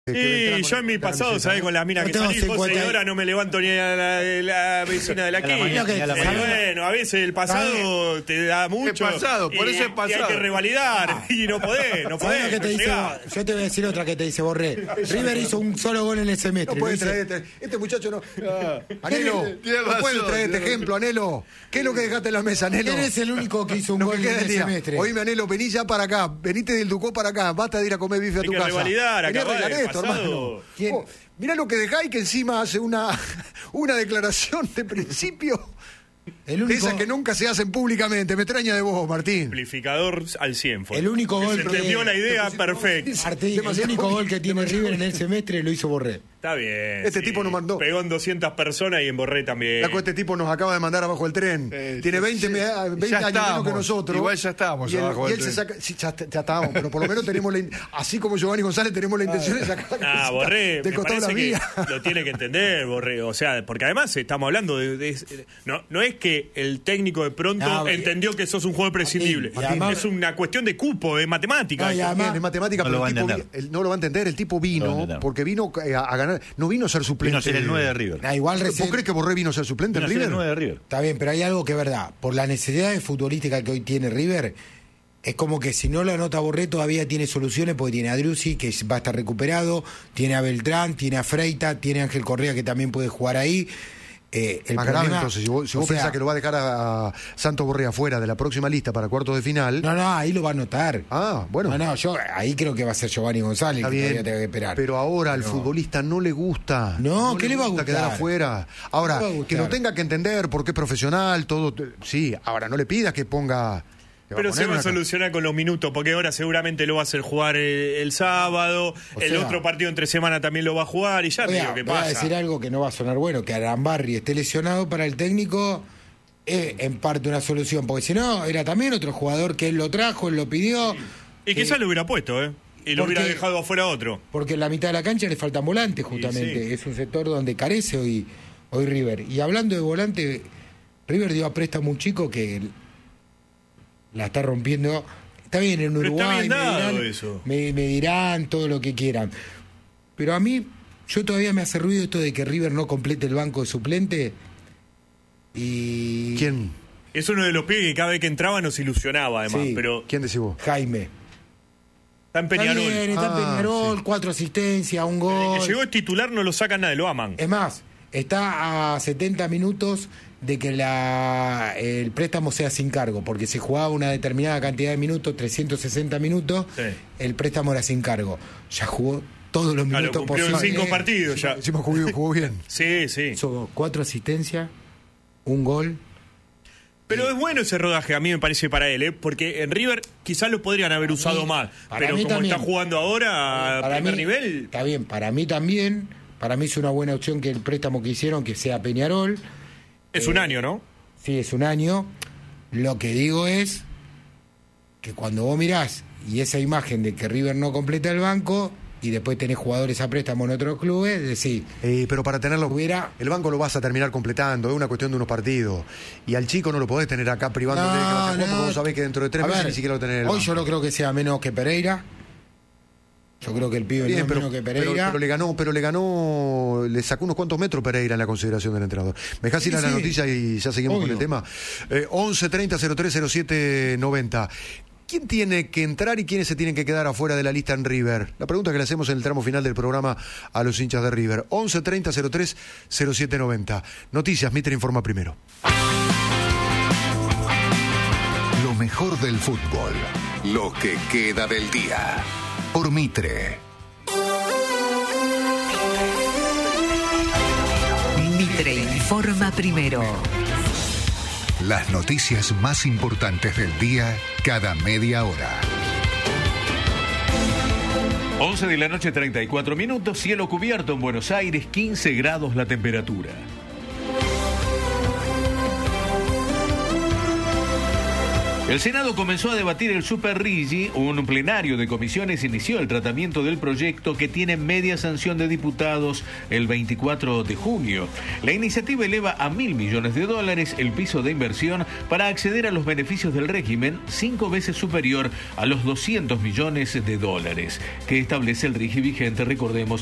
Sí, yo en mi pasado, ¿sabés? Con las minas que salí, José, y ahora no me levanto ni a la vecina de la esquina. Bueno, a veces el pasado te da mucho. Es pasado, por eso es pasado. Y hay que revalidar, y no podés. ¿Qué te dice? Yo te voy a decir otra que te dice Borré. River hizo un solo gol en el semestre. No puede traer este muchacho, no. Anhelo, no puede traer este ejemplo, Anhelo. ¿Qué es lo que dejaste en la mesa, Anhelo? ¿Quién es el único que hizo un gol en el semestre? Oíme, Anhelo, vení ya para acá. Venite del Ducó para acá. Basta de ir a comer bife a tu casa. Hay que revalidar, acá hermano. Mirá lo que dejáis, que encima hace una declaración de principio. El único... Esa que nunca se hacen públicamente. Me extraña de vos, Martín. Simplificador al 100. El único gol que... Se entendió la idea perfecta. Martín, el único gol que tiene River en el semestre lo hizo Borré. Está bien. Este tipo nos mandó. Pegó en 200 personas y en Borré también. Este tipo nos acaba de mandar abajo el tren. Tiene 20 años menos que nosotros. Igual ya estábamos abajo del tren. Sí, ya estábamos, pero por lo menos tenemos así como Giovanni González tenemos la intención de sacar Borré, me parece que lo tiene que entender, Borré. O sea, porque además estamos hablando no es que el técnico de pronto entendió que sos un jugador prescindible. Además, es una cuestión de cupo, de matemática. Es matemática, pero no lo va a entender. El tipo vino porque vino a ganar. No vino a ser suplente. Vino a ser el 9 de River. ¿Vos crees que Borré vino a ser suplente en River? El 9 de River. Está bien, pero hay algo que es verdad. Por la necesidad futbolística que hoy tiene River, es como que si no lo anota Borré todavía tiene soluciones, porque tiene a Driussi, que va a estar recuperado, tiene a Beltrán, tiene a Freita, tiene a Ángel Correa, que también puede jugar ahí. El más grave, entonces, si vos pensás que lo va a dejar a Santos Borré afuera de la próxima lista para cuartos de final. No, ahí lo va a anotar. Bueno. No, yo ahí creo que va a ser Giovanni González, que todavía tenga que esperar. Pero ahora al futbolista no le gusta. No, ¿qué le va a gustar? Quedar afuera. Ahora, que lo tenga que entender porque es profesional, todo. Sí, ahora no le pidas que ponga. Pero se va a solucionar con los minutos, porque ahora seguramente lo va a hacer jugar el sábado, el otro partido entre semana también lo va a jugar, y ya te digo qué pasa. Voy a decir algo que no va a sonar bueno, que Arambarri esté lesionado para el técnico es en parte una solución, porque si no, era también otro jugador que él lo trajo, él lo pidió. Y quizás lo hubiera puesto, y lo hubiera dejado afuera otro. Porque en la mitad de la cancha le faltan volantes, justamente. Sí. Es un sector donde carece hoy River. Y hablando de volante, River dio a préstamo un chico que la está rompiendo. Está bien en Uruguay, me dirán todo lo que quieran. Pero a mí, yo todavía me hace ruido esto de que River no complete el banco de suplente. Y... ¿Quién? Es uno de los pibes que cada vez que entraba nos ilusionaba, además. Sí. Pero... ¿Quién decís vos? Jaime. Está en Peñarol. Está en Peñarol, 4 asistencias, un gol. Desde que llegó el titular no lo sacan nadie, lo aman. Es más, está a 70 minutos de que el préstamo sea sin cargo, porque se jugaba una determinada cantidad de minutos, 360 minutos, el préstamo era sin cargo. Ya jugó todos los minutos posibles. Cumplió en 5 partidos ya. Encima jugó bien. Sí. Hizo 4 asistencias, un gol. Pero es bueno ese rodaje, a mí me parece, para él, porque en River quizás lo podrían haber usado más, pero como también está jugando ahora a primer nivel... Está bien, para mí también, para mí es una buena opción que el préstamo que hicieron, que sea Peñarol. Es un año, ¿no? Sí, es un año. Lo que digo es que cuando vos mirás y esa imagen de que River no completa el banco y después tenés jugadores a préstamo en otros clubes, decís... pero para tenerlo, el banco lo vas a terminar completando, es una cuestión de unos partidos. Y al chico no lo podés tener acá privando de que vas a jugar, porque vos sabés que dentro de 3 meses ni siquiera lo tenés en el banco. Hoy yo no creo que sea menos que Pereira. Yo creo que el pibe no es menos que Pereira. Pero le ganó, le sacó unos cuantos metros Pereira en la consideración del entrenador. Me dejás ir a la noticia y ya seguimos con el tema. 11 30 03 07 90. ¿Quién tiene que entrar y quiénes se tienen que quedar afuera de la lista en River? La pregunta que le hacemos en el tramo final del programa a los hinchas de River. 11 30 03 07 90. Noticias, Mitre informa primero. Lo mejor del fútbol. Lo que queda del día. Por Mitre. Mitre informa primero. Las noticias más importantes del día cada media hora. 11 de la noche, 34 minutos. Cielo cubierto en Buenos Aires, 15 grados la temperatura. El Senado comenzó a debatir el Super Rigi. Un plenario de comisiones inició el tratamiento del proyecto que tiene media sanción de diputados el 24 de junio. La iniciativa eleva a $1.000 millones el piso de inversión para acceder a los beneficios del régimen, 5 veces superior a los $200 millones que establece el Rigi vigente, recordemos,